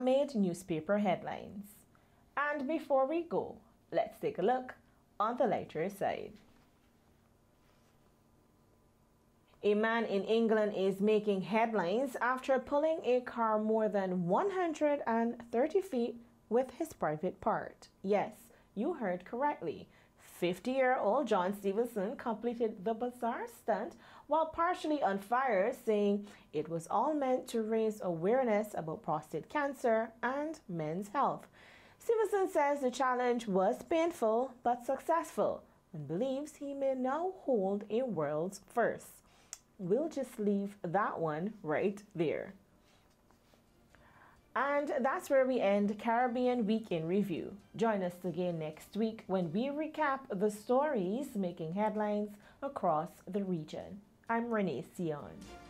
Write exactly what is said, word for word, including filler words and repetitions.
made newspaper headlines. And before we go, let's take a look on the lighter side. A man in England is making headlines after pulling a car more than one hundred thirty feet with his private part. Yes, you heard correctly. fifty-year-old John Stevenson completed the bizarre stunt while partially on fire, saying it was all meant to raise awareness about prostate cancer and men's health. Stevenson says the challenge was painful but successful and believes he may now hold a world's first. We'll just leave that one right there. And that's where we end Caribbean Week in Review. Join us again next week when we recap the stories making headlines across the region. I'm Renee Sion.